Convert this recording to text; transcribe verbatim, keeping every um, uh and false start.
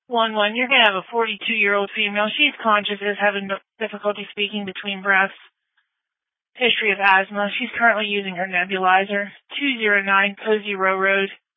one one, you're going to have a forty-two-year-old female. She's conscious, is having difficulty speaking between breaths. History of asthma. She's currently using her nebulizer. two oh nine Cozy Row Road.